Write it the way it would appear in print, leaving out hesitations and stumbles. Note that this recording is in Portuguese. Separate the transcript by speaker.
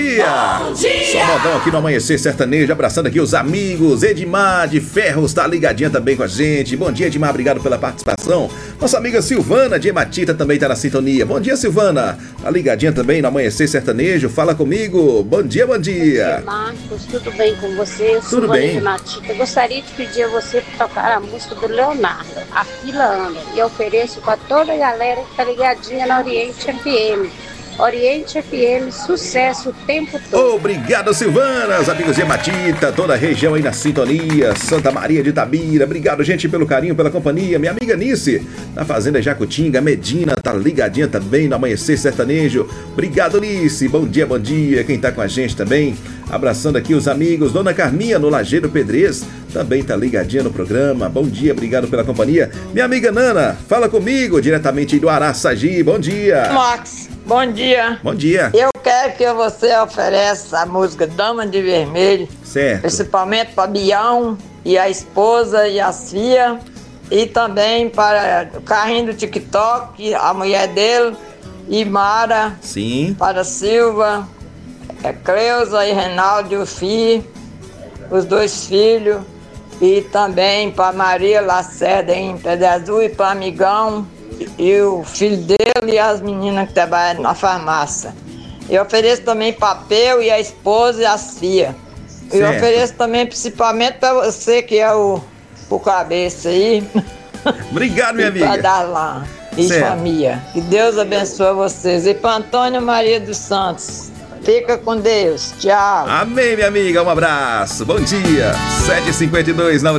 Speaker 1: Bom dia! Só modão aqui no Amanhecer Sertanejo, abraçando aqui os amigos. Edmar de Ferros tá ligadinha também com a gente. Bom dia, Edmar, obrigado pela participação. Nossa amiga Silvana de Ematita também tá na sintonia. Bom dia, Silvana. Tá ligadinha também no Amanhecer Sertanejo, fala comigo. Bom dia, bom dia.
Speaker 2: Bom dia, Marcos, tudo bem com você? Eu
Speaker 1: tudo bem.
Speaker 2: De Ematita. Gostaria de pedir a você para tocar a música do Leonardo, A Fila Anda. E eu ofereço para toda a galera que tá ligadinha na Oriente FM. Oriente FM, sucesso o tempo todo.
Speaker 1: Obrigado, Silvana, os amigos de Ematita, toda a região aí na sintonia, Santa Maria de Itabira. Obrigado, gente, pelo carinho, pela companhia. Minha amiga Nice, da Fazenda Jacutinga, Medina, tá ligadinha também no Amanhecer Sertanejo. Obrigado, Nice. Bom dia, bom dia. Quem tá com a gente também, abraçando aqui os amigos. Dona Carminha, no Lajeiro Pedrez, também tá ligadinha no programa. Bom dia, obrigado pela companhia. Minha amiga Nana, fala comigo, diretamente do Araçagi. Bom dia.
Speaker 3: Max, bom dia.
Speaker 1: Bom dia.
Speaker 3: Eu quero que você ofereça a música Dama de Vermelho.
Speaker 1: Certo.
Speaker 3: Principalmente para Bião e a esposa e as filhas. E também para o carrinho do TikTok, a mulher dele, e Mara.
Speaker 1: Sim.
Speaker 3: Para Silva, Cleusa e Reinaldo e o filho, os dois filhos. E também para Maria Lacerda em Pedra Azul e para Amigão e o filho dele e as meninas que trabalham na farmácia. Eu ofereço também papel e a esposa e as filhas. Eu ofereço também principalmente para você que é o cabeça aí.
Speaker 1: Obrigado, minha amiga.
Speaker 3: Para dar lá e família. Que Deus abençoe vocês. E para Antônia Maria dos Santos. Fica com Deus. Tchau.
Speaker 1: Amém, minha amiga. Um abraço. Bom dia. 7h52 na